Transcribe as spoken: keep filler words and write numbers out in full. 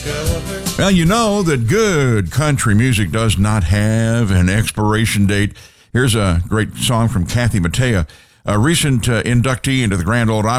Well, you know that good country music does not have an expiration date. Here's a great song from Kathy Mattea, a recent uh, inductee into the Grand Ole Opry.